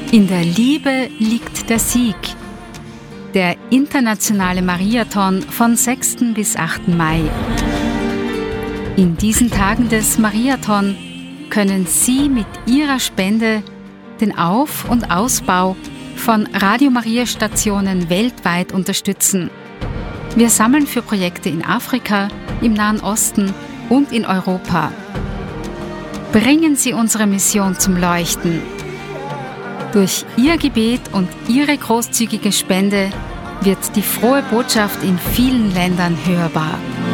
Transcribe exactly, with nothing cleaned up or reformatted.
In der Liebe liegt der Sieg. Der internationale Mariathon von sechsten bis achten Mai. In diesen Tagen des Mariathon können Sie mit Ihrer Spende den Auf- und Ausbau von Radio Maria Stationen weltweit unterstützen. Wir sammeln für Projekte in Afrika, im Nahen Osten und in Europa. Bringen Sie unsere Mission zum Leuchten. Durch Ihr Gebet und Ihre großzügige Spende wird die frohe Botschaft in vielen Ländern hörbar.